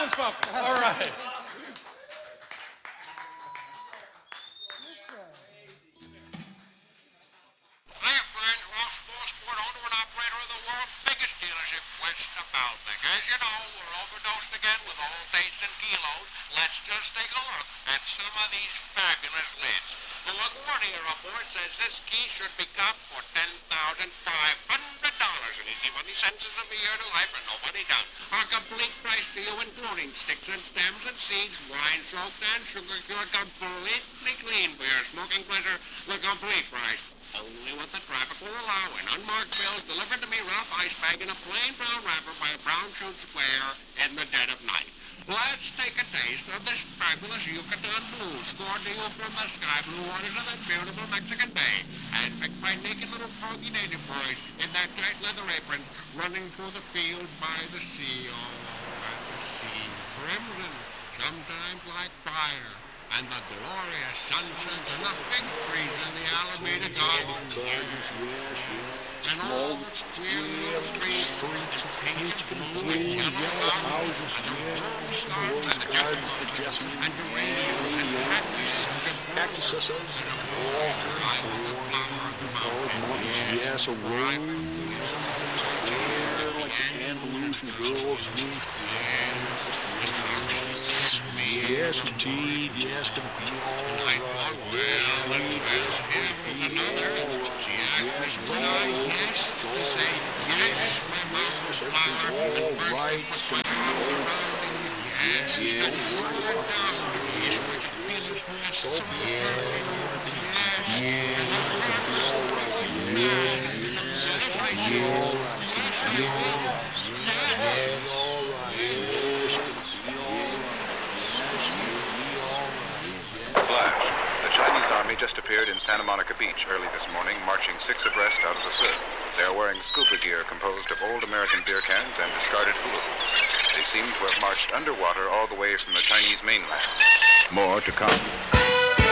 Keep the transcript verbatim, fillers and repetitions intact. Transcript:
townsfolk. All right. Hiya, friends. Ross Sport, owner and operator of the world's biggest dealership west of Baltic. As you know, we're overdosed again with all tastes and kilos. Let's just take a look at some of these fabulous lids. The LaGuardia report says this key should be copped for ten thousand five hundred dollars, and easy money sentences of a year to life and nobody down. Our complete price to you, including sticks and stems and seeds, wine soaked and sugar cured, completely clean for your smoking pleasure. The complete price. Only what the traffic will allow in unmarked bills delivered to me Ralph ice bag in a plain brown wrapper by a brown shoe square in the dead of night. Let's take a taste of this fabulous Yucatan blue scored to you from the sky blue waters of that beautiful Mexican Bay and picked by naked little froggy native boys in their tight leather aprons running through the fields by the sea. Oh, and the sea crimson, sometimes like fire. And the glorious sunsets and the fig trees in the Alameda Gardens. And all the queer little trees painted blue and yellow flowers, and the rose gardens and the jessamine, and geraniums and cactuses, and a water island, the flower of the mountain. Yes, a rose, hair like Andalusian girls do. Yes, indeed, yes, can be all right. Well, and here's another. She asked me when I yes to say yes, my mouth was flowered, and first right. it was my arms around, and yes, yes, and word down, yes, which feeling pressed so perfect, yes, and the word was all right, yes, yes, I did, yes, I did, yes, All right. Flash. The Chinese army just appeared in Santa Monica Beach early this morning, marching six abreast out of the surf. They are wearing scuba gear composed of old American beer cans and discarded hula hoops. They seem to have marched underwater all the way from the Chinese mainland. More to come.